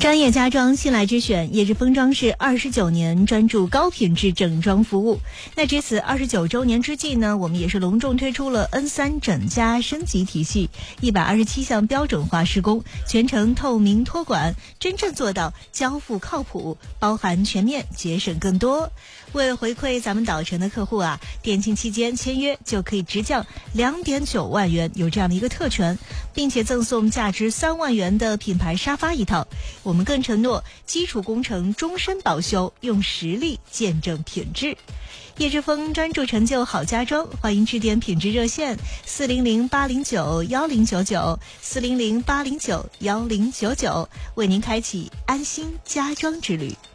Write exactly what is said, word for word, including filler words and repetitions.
专业家装信赖之选，叶之峰装饰二十九年专注高品质整装服务。那值此二十九周年之际呢，我们也是隆重推出了 N 三 整家升级体系，一百二十七项标准化施工，全程透明托管，真正做到交付靠谱，包含全面节省更多。为了回馈咱们岛城的客户啊，店庆期间签约就可以直降 两点九万元，有这样的一个特权，并且赠送价值三万元的品牌沙发一套。我们更承诺基础工程终身保修，用实力见证品质。叶之峰专注成就好家装，欢迎致电品质热线四零零八零九幺零九九 四零零八零九幺零九九，为您开启安心家装之旅。